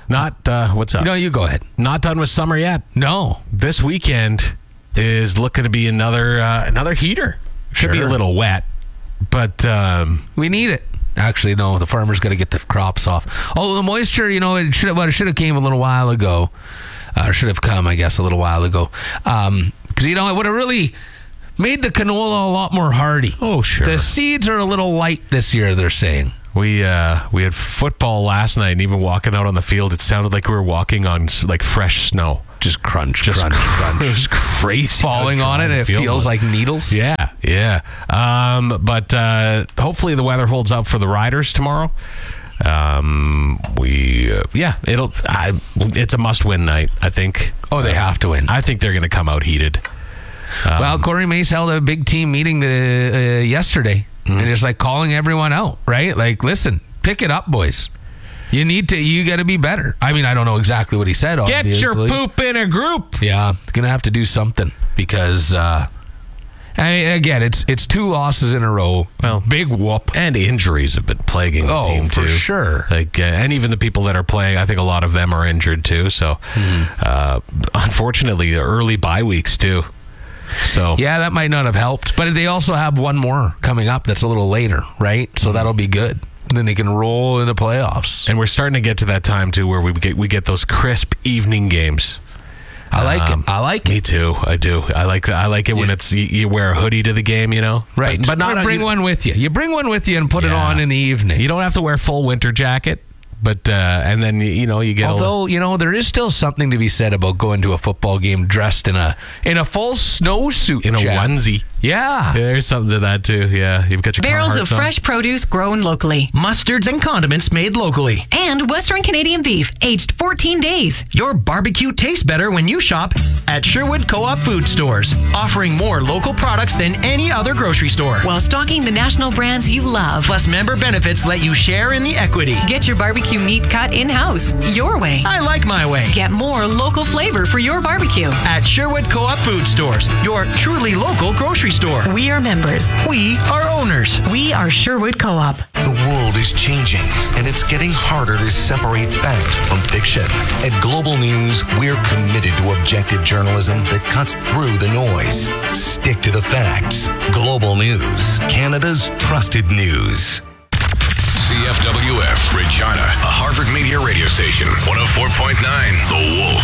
What's up? No, you go ahead. Not done with summer yet. No. This weekend is looking to be another heater. Should be a little wet, but we need it. Actually, no, the farmer's got to get the crops off. Although the moisture, it should have came a little while ago. Should have come, I guess, a little while ago. Because, it would have really made the canola a lot more hardy. Oh, sure. The seeds are a little light this year, they're saying. We had football last night, and even walking out on the field, it sounded like we were walking on like fresh snow. Just crunch. It was crazy. Falling on it, it feels like needles. Yeah. But hopefully the weather holds up for the riders tomorrow. It's a must-win night, I think. Oh, they have to win. I think they're going to come out heated. Well, Corey Mace held a big team meeting yesterday, and just like calling everyone out, right? Like, listen, pick it up, boys. You got to be better. I mean, I don't know exactly what he said. Get obviously. your poop in a group. Yeah, going to have to do something because, again, it's 2 losses in a row. Well, big whoop. And injuries have been plaguing the team, too. For sure. And even the people that are playing, I think a lot of them are injured, too. So, unfortunately, early bye weeks, too. So yeah, that might not have helped. But they also have one more coming up that's a little later, right? So that'll be good. And then they can roll into playoffs. And we're starting to get to that time, too, where we get those crisp evening games. I like it. Me too. I do. I like it when it's you wear a hoodie to the game, Right. But not bring one with you. You bring one with you and put it on in the evening. You don't have to wear full winter jacket. But and then you get. Although there is still something to be said about going to a football game dressed in a full snowsuit, in a onesie. Yeah, there's something to that too. Yeah, you've got your barrels of fresh produce grown locally, mustards and condiments made locally, and Western Canadian beef aged 14 days. Your barbecue tastes better when you shop at Sherwood Co-op Food Stores, offering more local products than any other grocery store, while stocking the national brands you love. Plus, member benefits let you share in the equity. Get your barbecue meat cut in-house, your way. I like my way. Get more local flavor for your barbecue at Sherwood Co-op Food Stores, your truly local grocery store. We are members. We are owners. We are Sherwood Co-op. The world is changing, and it's getting harder to separate fact from fiction. At Global News, we're committed to objective journalism that cuts through the noise. Stick to the facts. Global News, Canada's trusted news. CFWF, Regina, a Harvard Media radio station, 104.9, The Wolf.